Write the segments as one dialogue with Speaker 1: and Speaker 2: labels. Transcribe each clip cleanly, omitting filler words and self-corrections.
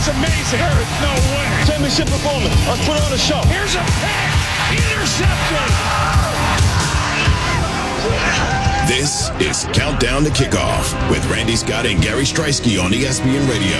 Speaker 1: That's amazing. There is no way.
Speaker 2: Championship performance. Let's put on a show.
Speaker 1: Here's a pick. Intercepted.
Speaker 3: This is Countdown to Kickoff with Randy Scott and Gary Streisky on ESPN Radio.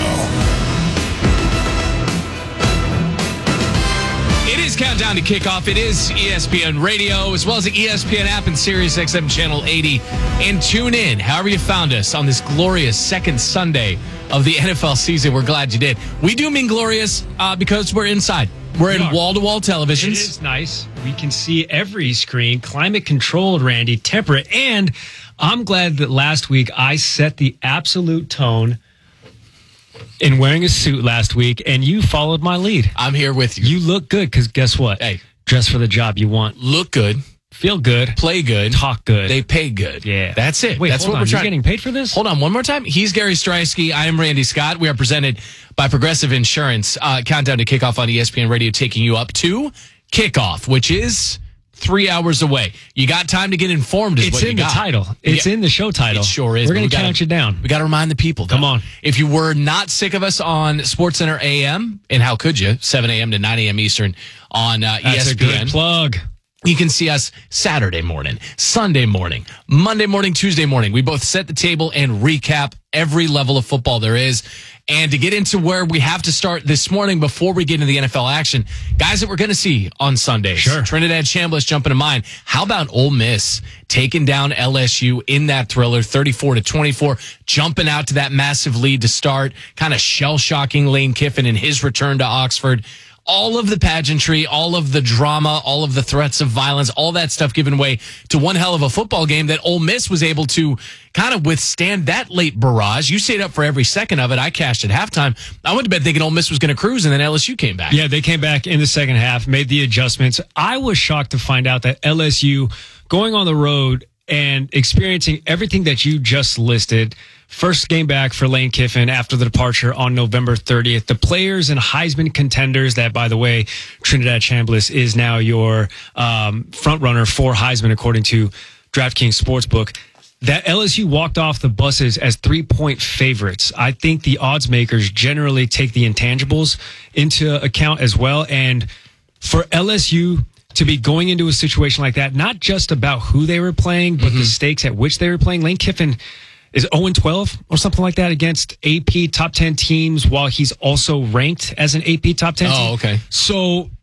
Speaker 4: It is Countdown to Kickoff. It is ESPN Radio, as well as the ESPN app and SiriusXM Channel 80. And tune in, however you found us, on this glorious second Sunday of the NFL season. We're glad you did. We do mean glorious because we're inside. We're in wall-to-wall televisions.
Speaker 5: It is nice. We can see every screen, climate-controlled, Randy, temperate. And I'm glad that last week I set the absolute tone in wearing a suit last week, and you followed my lead.
Speaker 4: I'm here with you.
Speaker 5: You look good, because guess what?
Speaker 4: Hey.
Speaker 5: Dress for the job you want.
Speaker 4: Look good.
Speaker 5: Feel good.
Speaker 4: Play good.
Speaker 5: Talk good.
Speaker 4: They pay good.
Speaker 5: Yeah.
Speaker 4: That's it.
Speaker 5: Wait,
Speaker 4: That's
Speaker 5: hold
Speaker 4: what
Speaker 5: on.
Speaker 4: we're trying.
Speaker 5: You're getting paid for this?
Speaker 4: Hold on one more time. He's Gary Streisky. I am Randy Scott. We are presented by Progressive Insurance. Countdown to Kickoff on ESPN Radio, taking you up to kickoff, which is 3 hours away. You got time to get informed is
Speaker 5: It's
Speaker 4: what you
Speaker 5: in
Speaker 4: got.
Speaker 5: the title. It's in the show title.
Speaker 4: It sure is.
Speaker 5: We're going to count you down.
Speaker 4: We got to remind the people, though.
Speaker 5: Come on.
Speaker 4: If you were not sick of us on SportsCenter AM, and how could you, 7 a.m. to 9 a.m. Eastern on ESPN.
Speaker 5: That's a good plug.
Speaker 4: You can see us Saturday morning, Sunday morning, Monday morning, Tuesday morning. We both set the table and recap every level of football there is. And to get into where we have to start this morning before we get into the NFL action, guys that we're going to see on Sundays.
Speaker 5: Sure.
Speaker 4: Trinidad Chambliss jumping to mind. How about Ole Miss taking down LSU in that thriller, 34-24, jumping out to that massive lead to start, kind of shell-shocking Lane Kiffin in his return to Oxford. All of the pageantry, all of the drama, all of the threats of violence, all that stuff giving way to one hell of a football game that Ole Miss was able to kind of withstand that late barrage. You stayed up for every second of it. I cashed at halftime. I went to bed thinking Ole Miss was going to cruise, and then LSU came back.
Speaker 5: Yeah, they came back in the second half, made the adjustments. I was shocked to find out that LSU going on the road and experiencing everything that you just listed. First game back for Lane Kiffin after the departure on November 30th. The players and Heisman contenders that, by the way, Trinidad Chambliss is now your front runner for Heisman, according to DraftKings Sportsbook. That LSU walked off the buses as 3-point favorites. I think the odds makers generally take the intangibles into account as well. And for LSU to be going into a situation like that, not just about who they were playing, but the stakes at which they were playing. Lane Kiffin is 0-12 or something like that against AP top 10 teams, while he's also ranked as an AP top 10 team.
Speaker 4: Oh, okay.
Speaker 5: So